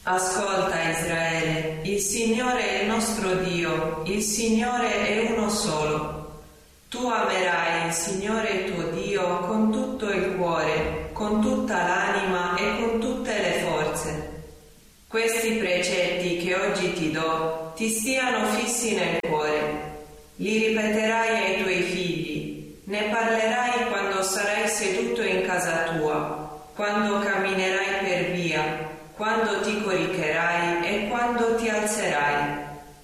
Ascolta Israele, il Signore è il nostro Dio, il Signore è uno solo. Tu amerai il Signore tuo Dio con tutto il cuore, con tutta l'anima e con tutte le forze. Questi precetti che oggi ti do ti stiano fissi nel cuore. Li ripeterai ai tuoi figli, ne parlerai quando sarai seduto in casa tua, quando